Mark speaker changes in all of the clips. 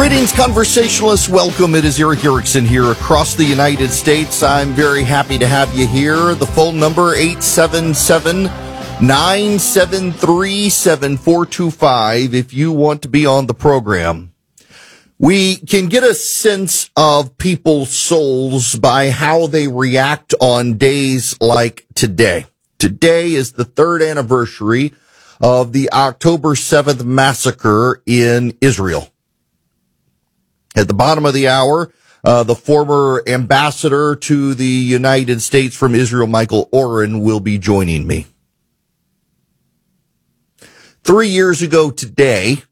Speaker 1: Greetings, conversationalists. Welcome. It is Eric Erickson here across the United States. I'm very happy to have you here. The phone number, 877-973-7425, if you want to be on the program. We can get a sense of people's souls by how they react on days like today. Today is the third anniversary of the October 7th massacre in Israel. At the bottom of the hour, the former ambassador to the United States from Israel, Michael Oren, will be joining me. 3 years ago today,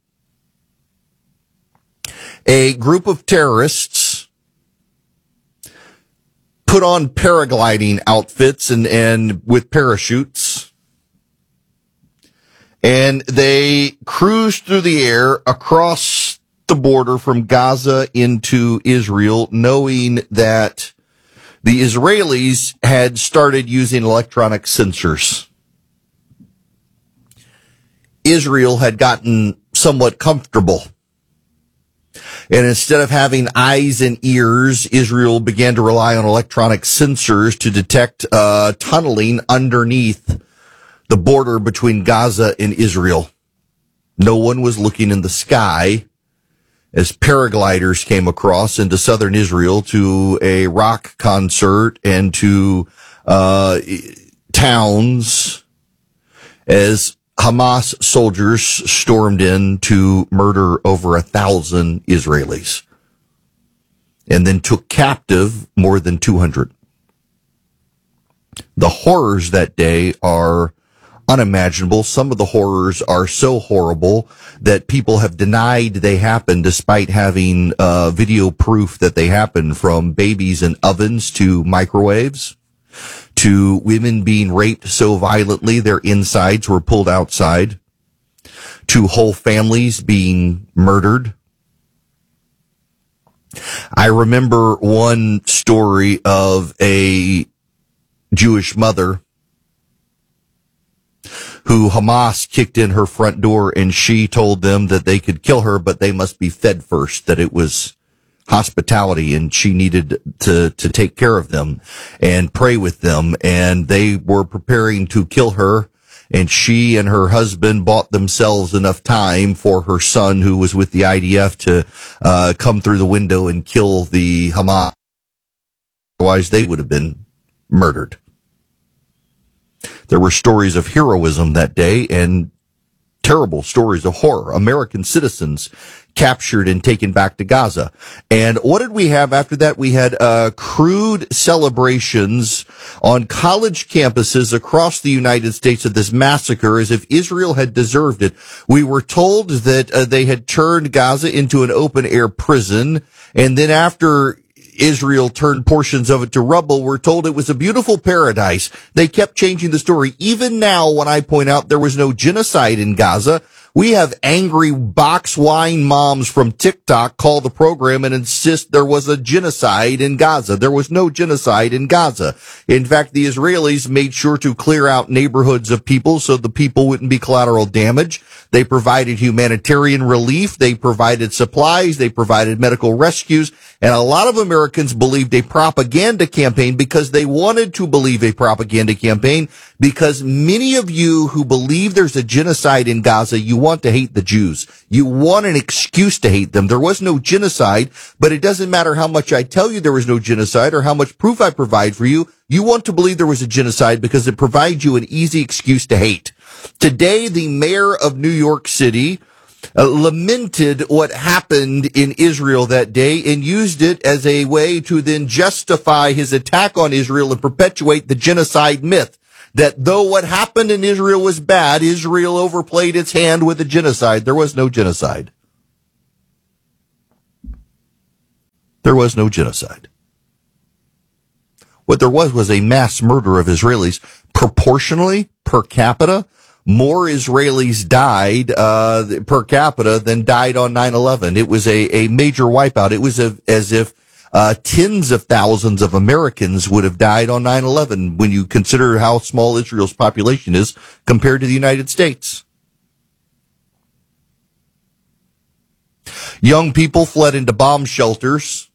Speaker 1: a group of terrorists put on paragliding outfits and with parachutes, and they cruised through the air across the border from Gaza into Israel, knowing that the Israelis had started using electronic sensors. Israel had gotten somewhat comfortable. And instead of having eyes and ears, Israel began to rely on electronic sensors to detect tunneling underneath the border between Gaza and Israel. No one was looking in the sky as paragliders came across into southern Israel to a rock concert and to towns as Hamas soldiers stormed in to murder over 1,000 Israelis and then took captive more than 200. The horrors that day are unimaginable. Some of the horrors are so horrible that people have denied they happened despite having video proof that they happened, from babies in ovens to microwaves to women being raped so violently their insides were pulled outside, to whole families being murdered. I remember one story of a Jewish mother who Hamas kicked in her front door, and she told them that they could kill her, but they must be fed first, that it was hospitality, and she needed to take care of them and pray with them. And they were preparing to kill her, and she and her husband bought themselves enough time for her son, who was with the IDF, to come through the window and kill the Hamas. Otherwise, they would have been murdered. There were stories of heroism that day and terrible stories of horror. American citizens captured and taken back to Gaza. And what did we have after that? We had crude celebrations on college campuses across the United States of this massacre, as if Israel had deserved it. We were told that they had turned Gaza into an open-air prison, and then after Israel turned portions of it to rubble, we're told it was a beautiful paradise. They kept changing the story. Even now, when I point out there was no genocide in Gaza, we have angry box wine moms from TikTok call the program and insist there was a genocide in Gaza. There was no genocide in Gaza. In fact, the Israelis made sure to clear out neighborhoods of people so the people wouldn't be collateral damage. They provided humanitarian relief. They provided supplies. They provided medical rescues. And a lot of Americans believed a propaganda campaign because they wanted to believe a propaganda campaign, because many of you who believe there's a genocide in Gaza, you want to hate the Jews. You want an excuse to hate them. There was no genocide, but it doesn't matter how much I tell you there was no genocide or how much proof I provide for you. You want to believe there was a genocide because it provides you an easy excuse to hate. Today, the mayor of New York City lamented what happened in Israel that day and used it as a way to then justify his attack on Israel and perpetuate the genocide myth, that though what happened in Israel was bad, Israel overplayed its hand with the genocide. There was no genocide. There was no genocide. What there was a mass murder of Israelis. Proportionally, per capita, more Israelis died per capita than died on 9/11. It was a major wipeout. It was as if tens of thousands of Americans would have died on 9/11 when you consider how small Israel's population is compared to the United States. Young people fled into bomb shelters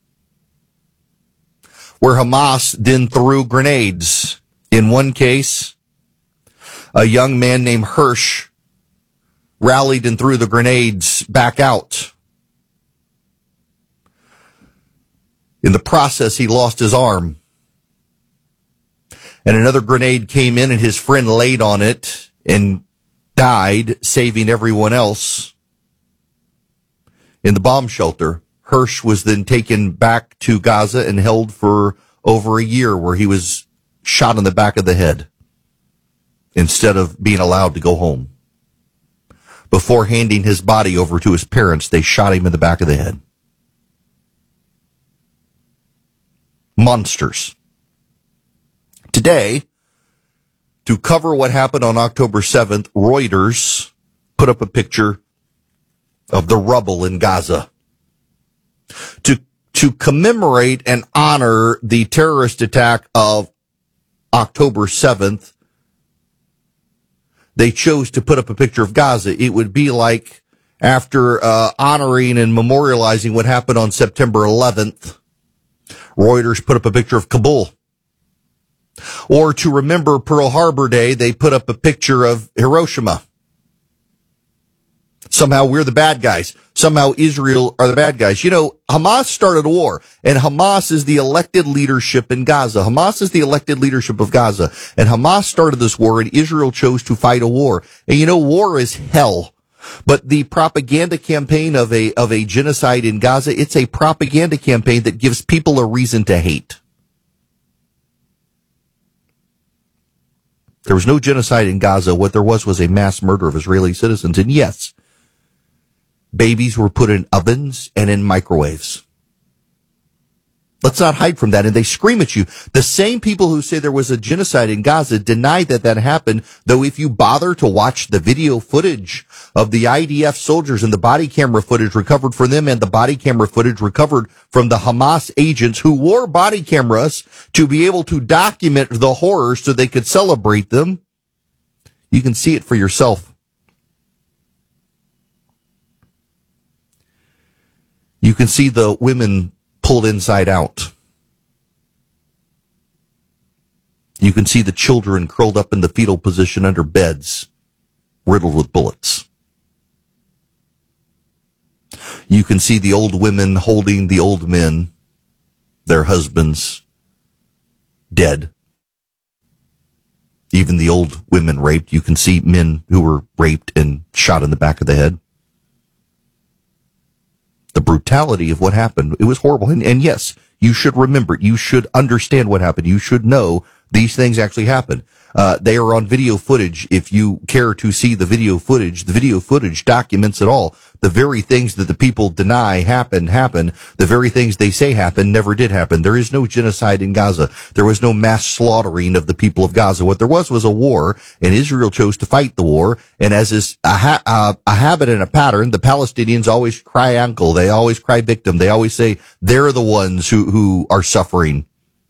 Speaker 1: where Hamas then threw grenades. In one case, a young man named Hirsch rallied and threw the grenades back out. In the process, he lost his arm. And another grenade came in and his friend laid on it and died, saving everyone else in the bomb shelter. Hirsch was then taken back to Gaza and held for over a year, where he was shot in the back of the head instead of being allowed to go home. Before handing his body over to his parents, they shot him in the back of the head. Monsters. Today, to cover what happened on October 7th, Reuters put up a picture of the rubble in Gaza. To commemorate and honor the terrorist attack of October 7th, they chose to put up a picture of Gaza. It would be like after honoring and memorializing what happened on September 11th, Reuters put up a picture of Kabul. Or to remember Pearl Harbor Day, they put up a picture of Hiroshima. Somehow we're the bad guys. Somehow Israel are the bad guys. You know, Hamas started a war, and Hamas is the elected leadership in Gaza. Hamas is the elected leadership of Gaza, and Hamas started this war, and Israel chose to fight a war. And you know, war is hell. But the propaganda campaign of a genocide in Gaza, it's a propaganda campaign that gives people a reason to hate. There was no genocide in Gaza. What there was a mass murder of Israeli citizens. And yes, babies were put in ovens and in microwaves. Let's not hide from that. And they scream at you. The same people who say there was a genocide in Gaza deny that happened, though if you bother to watch the video footage of the IDF soldiers and the body camera footage recovered from them and the body camera footage recovered from the Hamas agents who wore body cameras to be able to document the horrors so they could celebrate them, you can see it for yourself. You can see the women pulled inside out. You can see the children curled up in the fetal position under beds, riddled with bullets. You can see the old women holding the old men, their husbands, dead. Even the old women raped. You can see men who were raped and shot in the back of the head. The brutality of what happened, it was horrible. And yes, you should remember it. You should understand what happened. You should know these things actually happened. They are on video footage. If you care to see the video footage documents it all. The very things that the people deny happened. The very things they say happened never did happen. There is no genocide in Gaza. There was no mass slaughtering of the people of Gaza. What there was a war, and Israel chose to fight the war. And as is a habit and a pattern, the Palestinians always cry uncle. They always cry victim. They always say they're the ones who are suffering.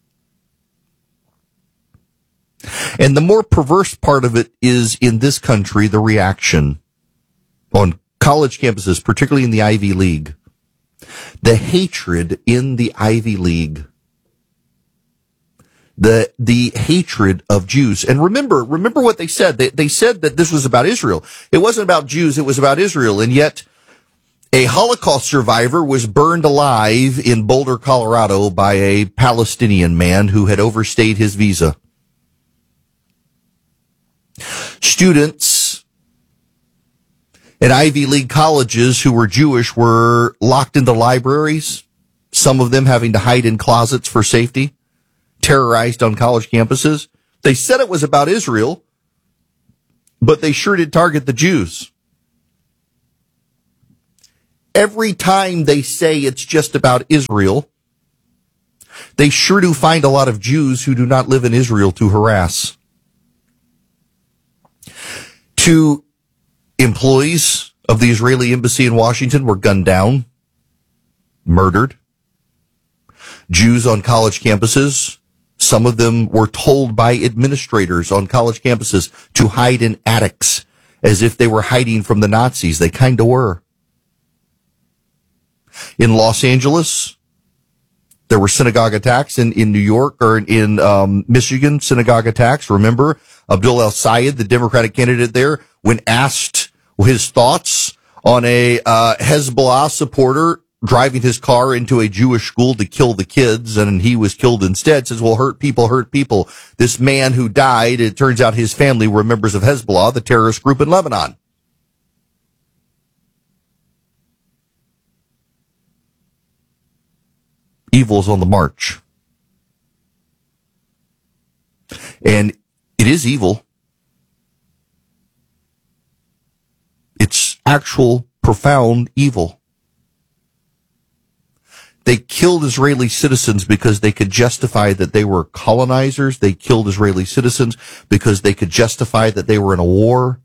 Speaker 1: And the more perverse part of it is, in this country, the reaction on college campuses, particularly in the Ivy League. The hatred in the Ivy League. The hatred of Jews. And remember what they said. They said that this was about Israel. It wasn't about Jews, it was about Israel. And yet, a Holocaust survivor was burned alive in Boulder, Colorado by a Palestinian man who had overstayed his visa. Students at Ivy League colleges who were Jewish were locked into libraries, some of them having to hide in closets for safety, terrorized on college campuses. They said it was about Israel, but they sure did target the Jews. Every time they say it's just about Israel, they sure do find a lot of Jews who do not live in Israel to harass. 2 employees of the Israeli embassy in Washington were gunned down, murdered. Jews on college campuses, some of them were told by administrators on college campuses to hide in attics as if they were hiding from the Nazis. They kind of were. In Los Angeles, there were synagogue attacks. In New York, or in Michigan, synagogue attacks. Remember, Abdul El-Sayed, the Democratic candidate there, when asked his thoughts on a Hezbollah supporter driving his car into a Jewish school to kill the kids, and he was killed instead, says, well, hurt people, hurt people. This man who died, it turns out his family were members of Hezbollah, the terrorist group in Lebanon. Evil is on the march. And it is evil. It's actual, profound evil. They killed Israeli citizens because they could justify that they were colonizers. They killed Israeli citizens because they could justify that they were in a war.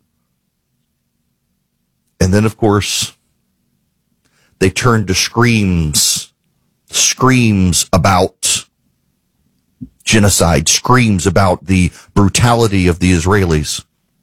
Speaker 1: And then, of course, they turned to screams about genocide, screams about the brutality of the Israelis.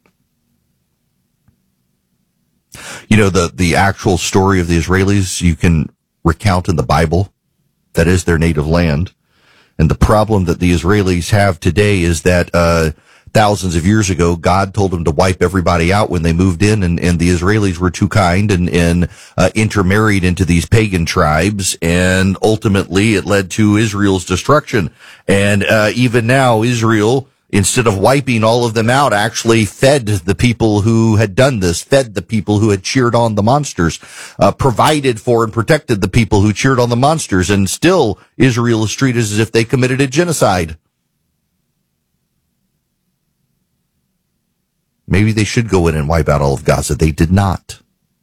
Speaker 1: You know, the actual story of the Israelis you can recount in the Bible. That is their native land. And the problem that the Israelis have today is that thousands of years ago, God told them to wipe everybody out when they moved in, and the Israelis were too kind and intermarried into these pagan tribes, and ultimately it led to Israel's destruction. And even now, Israel, instead of wiping all of them out, actually fed the people who had done this, fed the people who had cheered on the monsters, provided for and protected the people who cheered on the monsters, and still Israel is treated as if they committed a genocide. Maybe they should go in and wipe out all of Gaza. They did not.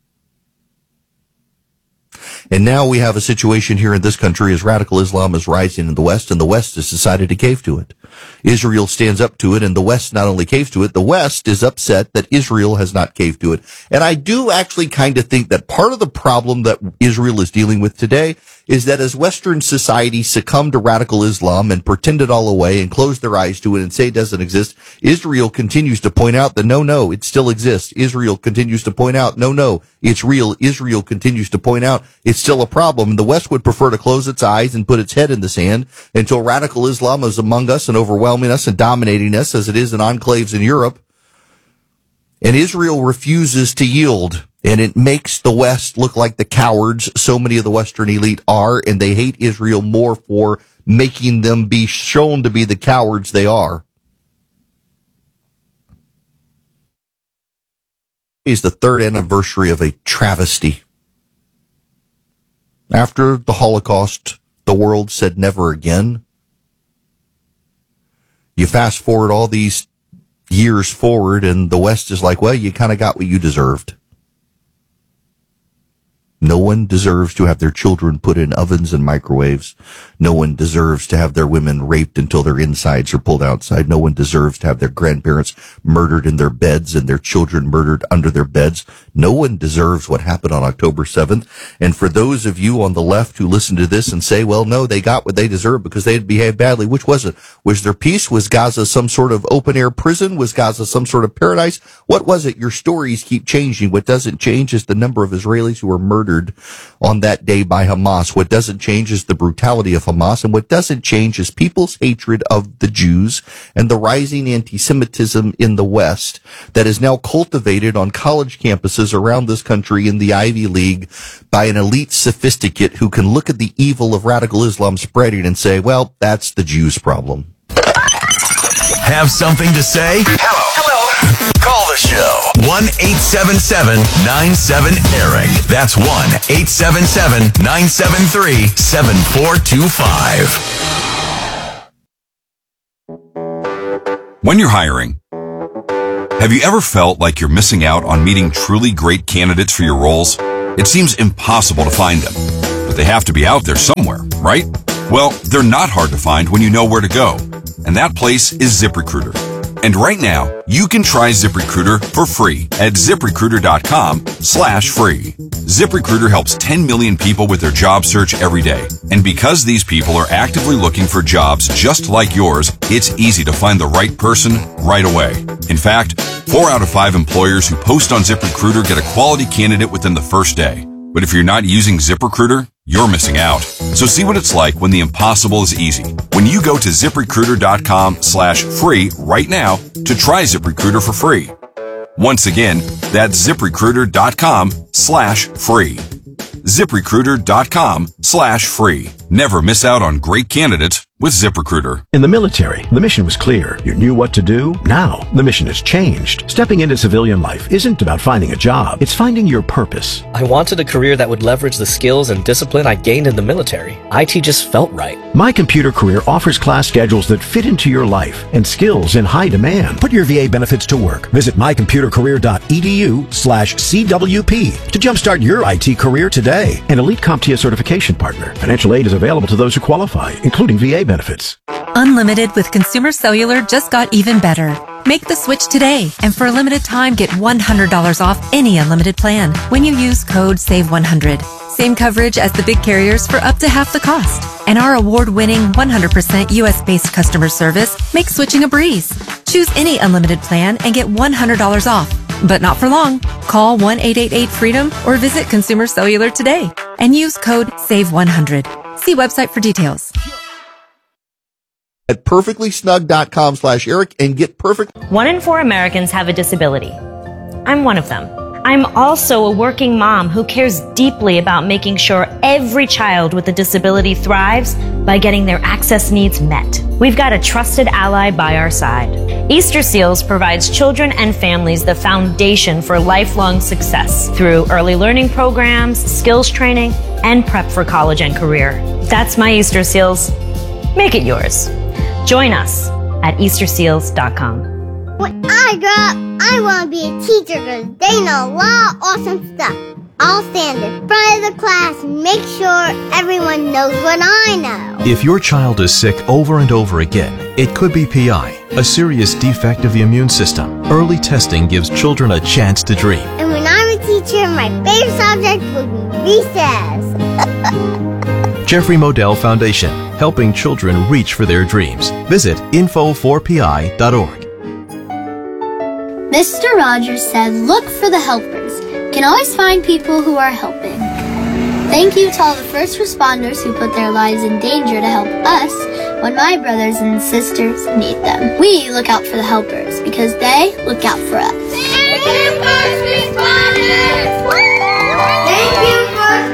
Speaker 1: And now we have a situation here in this country as radical Islam is rising in the West, and the West has decided to cave to it. Israel stands up to it, and the West not only caves to it, the West is upset that Israel has not caved to it. And I do actually kind of think that part of the problem that Israel is dealing with today is that as Western society succumbed to radical Islam and pretend it all away and close their eyes to it and say it doesn't exist, Israel continues to point out that no, it still exists. Israel continues to point out, no, it's real. Israel continues to point out it's still a problem. And the West would prefer to close its eyes and put its head in the sand until radical Islam is among us and overwhelming us and dominating us as it is in enclaves in Europe. And Israel refuses to yield. And it makes the West look like the cowards so many of the Western elite are, and they hate Israel more for making them be shown to be the cowards they are. It's the third anniversary of a travesty. After the Holocaust, the world said never again. You fast forward all these years forward, and the West is like, well, you kind of got what you deserved. No one deserves to have their children put in ovens and microwaves. No one deserves to have their women raped until their insides are pulled outside. No one deserves to have their grandparents murdered in their beds and their children murdered under their beds. No one deserves what happened on October 7th. And for those of you on the left who listen to this and say, well, no, they got what they deserved because they had behaved badly, which was it? Was there peace? Was Gaza some sort of open-air prison? Was Gaza some sort of paradise? What was it? Your stories keep changing. What doesn't change is the number of Israelis who were murdered on that day by Hamas. What doesn't change is the brutality of Hamas, and what doesn't change is people's hatred of the Jews and the rising anti-Semitism in the West that is now cultivated on college campuses around this country in the Ivy League by an elite sophisticate who can look at the evil of radical Islam spreading and say, well, that's the Jews' problem.
Speaker 2: Have something to say? Hello. Call the show. 1-877-97-ERIC. That's 1-877-973-7425.
Speaker 3: When you're hiring, have you ever felt like you're missing out on meeting truly great candidates for your roles? It seems impossible to find them, but they have to be out there somewhere, right? Well, they're not hard to find when you know where to go, and that place is ZipRecruiter. And right now, you can try ZipRecruiter for free at ZipRecruiter.com/free. ZipRecruiter helps 10 million people with their job search every day. And because these people are actively looking for jobs just like yours, it's easy to find the right person right away. In fact, 4 out of 5 employers who post on ZipRecruiter get a quality candidate within the first day. But if you're not using ZipRecruiter, you're missing out. So see what it's like when the impossible is easy. When you go to ZipRecruiter.com/free right now to try ZipRecruiter for free. Once again, that's ZipRecruiter.com/free. ZipRecruiter.com/free. Never miss out on great candidates with ZipRecruiter.
Speaker 4: In the military, the mission was clear. You knew what to do. Now, the mission has changed. Stepping into civilian life isn't about finding a job. It's finding your purpose.
Speaker 5: I wanted a career that would leverage the skills and discipline I gained in the military. IT just felt right.
Speaker 4: My Computer Career offers class schedules that fit into your life and skills in high demand. Put your VA benefits to work. Visit mycomputercareer.edu/CWP to jumpstart your IT career today. An Elite CompTIA certification partner. Financial aid is available to those who qualify, including VA benefits.
Speaker 6: Unlimited with Consumer Cellular just got even better. Make the switch today, and for a limited time, get $100 off any unlimited plan when you use code SAVE100. Same coverage as the big carriers for up to half the cost. And our award-winning 100% US-based customer service makes switching a breeze. Choose any unlimited plan and get $100 off. But not for long. Call 1-888-FREEDOM or visit Consumer Cellular today and use code SAVE100. See website for details.
Speaker 1: At perfectlysnug.com/Eric and get perfect.
Speaker 7: 1 in 4 Americans have a disability. I'm one of them. I'm also a working mom who cares deeply about making sure every child with a disability thrives by getting their access needs met. We've got a trusted ally by our side. Easter Seals provides children and families the foundation for lifelong success through early learning programs, skills training, and prep for college and career. That's my Easter Seals. Make it yours. Join us at EasterSeals.com.
Speaker 8: When I grow up, I want to be a teacher because they know a lot of awesome stuff. I'll stand in front of the class and make sure everyone knows what I know.
Speaker 9: If your child is sick over and over again, it could be PI, a serious defect of the immune system. Early testing gives children a chance to dream.
Speaker 8: And when I'm a teacher, my favorite subject will be recess.
Speaker 9: Jeffrey Modell Foundation, helping children reach for their dreams. Visit info4pi.org.
Speaker 10: Mr. Rogers said, look for the helpers. You can always find people who are helping. Thank you to all the first responders who put their lives in danger to help us when my brothers and sisters need them. We look out for the helpers because they look out for us.
Speaker 8: Thank you, first responders! Thank you, first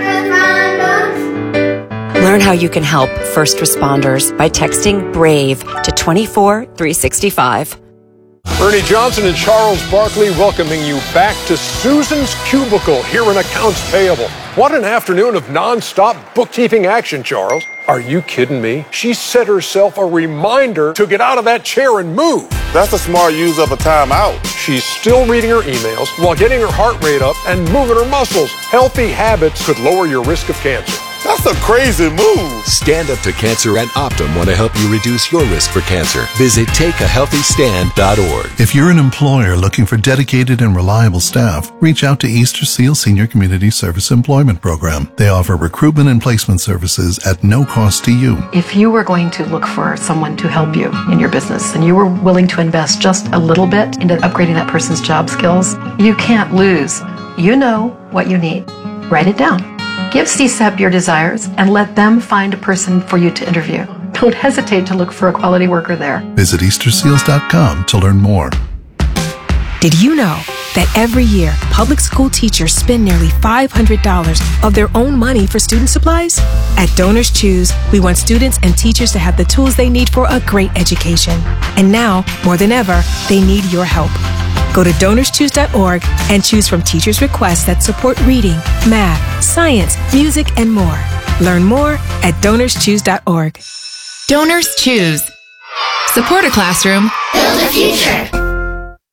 Speaker 8: responders!
Speaker 11: Learn how you can help first responders by texting BRAVE to 24365.
Speaker 12: Ernie Johnson and Charles Barkley welcoming you back to Susan's Cubicle here in Accounts Payable. What an afternoon of non-stop bookkeeping action, Charles. Are you kidding me? She set herself a reminder to get out of that chair and move.
Speaker 13: That's a smart use of a timeout.
Speaker 12: She's still reading her emails while getting her heart rate up and moving her muscles. Healthy habits could lower your risk of cancer.
Speaker 13: That's a crazy move.
Speaker 14: Stand Up to Cancer and Optum want to help you reduce your risk for cancer. Visit takeahealthystand.org.
Speaker 15: If you're an employer looking for dedicated and reliable staff, reach out to Easter Seal Senior Community Service Employment Program. They offer recruitment and placement services at no cost to you.
Speaker 16: If you were going to look for someone to help you in your business and you were willing to invest just a little bit into upgrading that person's job skills, you can't lose. You know what you need. Write it down. Give CSEP your desires and let them find a person for you to interview. Don't hesitate to look for a quality worker there.
Speaker 15: Visit EasterSeals.com to learn more.
Speaker 17: Did you know that every year public school teachers spend nearly $500 of their own money for student supplies? At Donors Choose, we want students and teachers to have the tools they need for a great education. And now, more than ever, they need your help. Go to DonorsChoose.org and choose from teachers' requests that support reading, math, science, music, and more. Learn more at DonorsChoose.org.
Speaker 18: Donors Choose. Support a classroom.
Speaker 8: Build a future.